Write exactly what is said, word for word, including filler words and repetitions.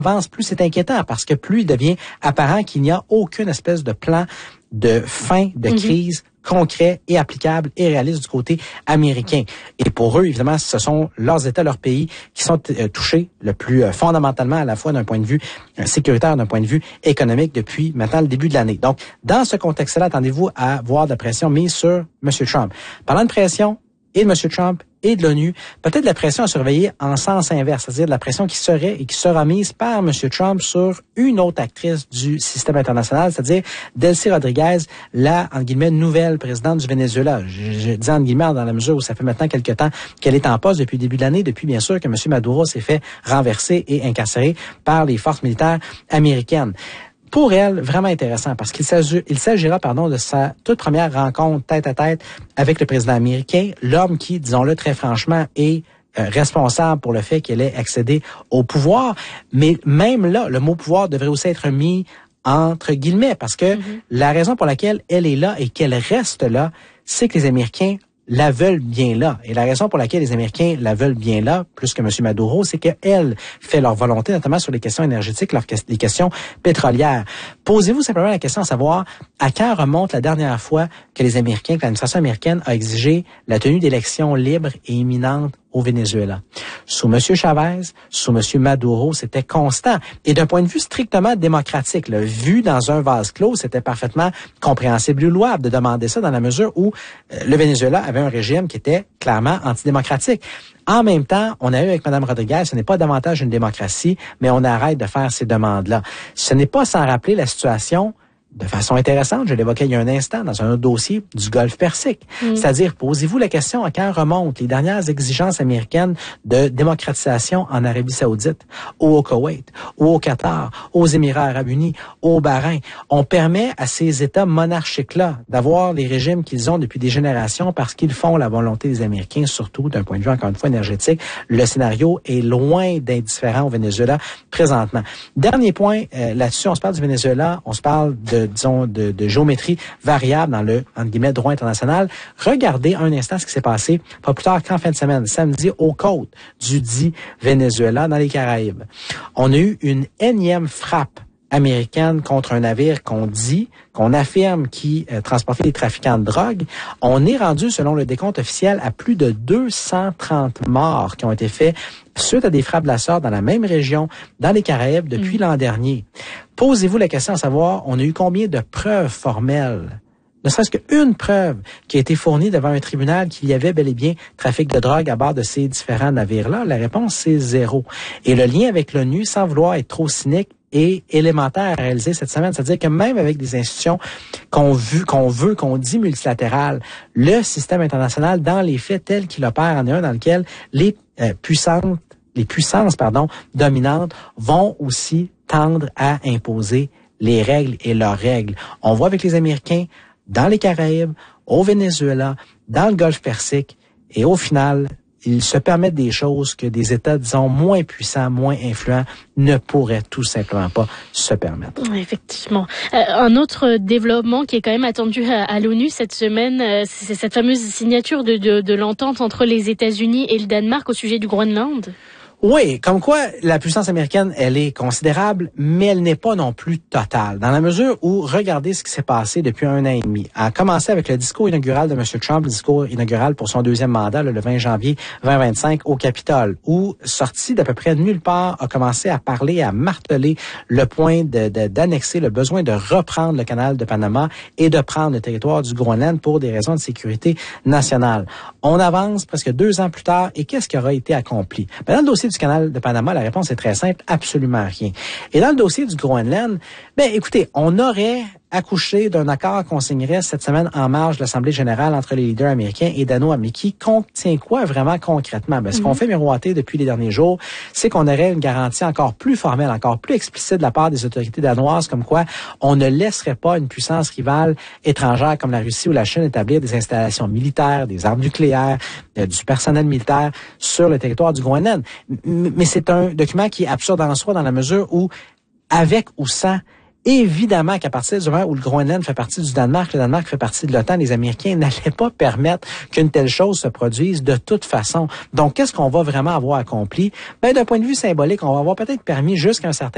avance, plus c'est inquiétant parce que plus il devient apparent qu'il n'y a aucune espèce de plan de fin de crise mm-hmm. concret et applicable et réaliste du côté américain. Et pour eux, évidemment, ce sont leurs États, leurs pays qui sont euh, touchés le plus euh, fondamentalement à la fois d'un point de vue euh, sécuritaire, d'un point de vue économique depuis maintenant le début de l'année. Donc, dans ce contexte-là, attendez-vous à voir de la pression mise sur M. Trump. Parlant de pression et de M. Trump et de l'ONU, peut-être la pression à surveiller en sens inverse, c'est-à-dire de la pression qui serait et qui sera mise par M. Trump sur une autre actrice du système international, c'est-à-dire Delcy Rodriguez, la, en guillemets, nouvelle présidente du Venezuela. Je, je dis en guillemets dans la mesure où ça fait maintenant quelque temps qu'elle est en poste depuis le début de l'année, depuis bien sûr que M. Maduro s'est fait renverser et incarcérer par les forces militaires américaines. Pour elle, vraiment intéressant parce qu'il s'agit, il s'agira, pardon, de sa toute première rencontre tête à tête avec le président américain, l'homme qui, disons-le très franchement, est euh, responsable pour le fait qu'elle ait accédé au pouvoir. Mais même là, le mot pouvoir devrait aussi être mis entre guillemets parce que mm-hmm. la raison pour laquelle elle est là et qu'elle reste là, c'est que les Américains la veulent bien là. Et la raison pour laquelle les Américains la veulent bien là, plus que M. Maduro, c'est qu'elle fait leur volonté, notamment sur les questions énergétiques, leurs, les questions pétrolières. Posez-vous simplement la question à savoir à quand remonte la dernière fois que les Américains, que l'administration américaine a exigé la tenue d'élections libres et imminentes au Venezuela. Sous M. Chavez, sous M. Maduro, c'était constant. Et d'un point de vue strictement démocratique, là, vu dans un vase clos, c'était parfaitement compréhensible et louable de demander ça dans la mesure où euh, le Venezuela avait un régime qui était clairement antidémocratique. En même temps, on a eu avec Mme Rodriguez, ce n'est pas davantage une démocratie, mais on arrête de faire ces demandes-là. Ce n'est pas sans rappeler la situation de façon intéressante, je l'évoquais il y a un instant, dans un autre dossier du Golfe Persique. Mm. C'est-à-dire, posez-vous la question à quand remontent les dernières exigences américaines de démocratisation en Arabie Saoudite, ou au Koweït, ou au Qatar, aux Émirats Arabes Unis, au Bahreïn. On permet à ces États monarchiques-là d'avoir les régimes qu'ils ont depuis des générations parce qu'ils font la volonté des Américains, surtout d'un point de vue, encore une fois, énergétique. Le scénario est loin d'être différent au Venezuela présentement. Dernier point euh, là-dessus, on se parle du Venezuela, on se parle de disons, de, de géométrie variable dans le, entre guillemets, droit international. Regardez un instant ce qui s'est passé, pas plus tard qu'en fin de semaine, samedi, aux côtes du dit Venezuela, dans les Caraïbes. On a eu une énième frappe américaine contre un navire qu'on dit, qu'on affirme qui euh, transportait des trafiquants de drogue. On est rendu, selon le décompte officiel, à plus de deux cent trente morts qui ont été faits suite à des frappes de la sorte dans la même région, dans les Caraïbes, depuis mmh. l'an dernier. Posez-vous la question à savoir, on a eu combien de preuves formelles, ne serait-ce qu'une preuve qui a été fournie devant un tribunal qu'il y avait bel et bien trafic de drogue à bord de ces différents navires-là? La réponse, c'est zéro. Et le lien avec l'ONU, sans vouloir être trop cynique, est élémentaire à réaliser cette semaine. C'est-à-dire que même avec des institutions qu'on veut, qu'on veut, qu'on dit multilatérales, le système international, dans les faits tels qu'il opère, en est un dans lequel les euh, puissantes, les puissances, pardon, dominantes vont aussi tendre à imposer les règles et leurs règles. On voit avec les Américains dans les Caraïbes, au Venezuela, dans le Golfe Persique, et au final, ils se permettent des choses que des États, disons, moins puissants, moins influents, ne pourraient tout simplement pas se permettre. Effectivement. Euh, un autre développement qui est quand même attendu à, à l'ONU cette semaine, euh, c'est cette fameuse signature de, de, de l'entente entre les États-Unis et le Danemark au sujet du Groenland. Oui, comme quoi la puissance américaine, elle est considérable, mais elle n'est pas non plus totale. Dans la mesure où, regardez ce qui s'est passé depuis un an et demi. À commencer avec le discours inaugural de M. Trump, le discours inaugural pour son deuxième mandat, le vingt janvier vingt vingt-cinq au Capitole, où, sorti d'à peu près nulle part, a commencé à parler, à marteler le point de, de, d'annexer le besoin de reprendre le canal de Panama et de prendre le territoire du Groenland pour des raisons de sécurité nationale. On avance presque deux ans plus tard, et qu'est-ce qui aura été accompli? Ben, dans le dossier du canal de Panama, la réponse est très simple, absolument rien. Et dans le dossier du Groenland, ben écoutez, on aurait accouché d'un accord qu'on signerait cette semaine en marge de l'Assemblée générale entre les leaders américains et danois, mais qui contient quoi vraiment concrètement? Ben, ce mm-hmm. qu'on fait miroiter depuis les derniers jours, c'est qu'on aurait une garantie encore plus formelle, encore plus explicite de la part des autorités danoises, comme quoi on ne laisserait pas une puissance rivale étrangère comme la Russie ou la Chine établir des installations militaires, des armes nucléaires, euh, du personnel militaire sur le territoire du Groenland. Mais c'est un document qui est absurde en soi dans la mesure où, avec ou sans, évidemment qu'à partir du moment où le Groenland fait partie du Danemark, le Danemark fait partie de l'OTAN, les Américains n'allaient pas permettre qu'une telle chose se produise de toute façon. Donc, qu'est-ce qu'on va vraiment avoir accompli? Ben, d'un point de vue symbolique, on va avoir peut-être permis jusqu'à un certain